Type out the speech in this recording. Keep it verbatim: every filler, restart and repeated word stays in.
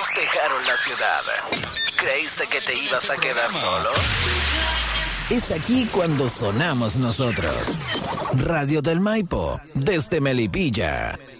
nos dejaron la ciudad. ¿Creíste que te ibas a quedar solo? Es aquí cuando sonamos nosotros. Radio del Maipo, desde Melipilla.